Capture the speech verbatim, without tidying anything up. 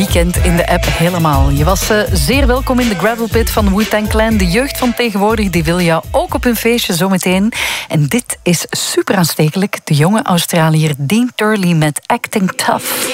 weekend in de app helemaal. Je was uh, zeer welkom in de Gravel Pit van de Wu-Tang Clan. De jeugd van tegenwoordig die wil jou ook op hun feestje zometeen. En dit is super aanstekelijk. De jonge Australiër Dean Turley met Acting Tough.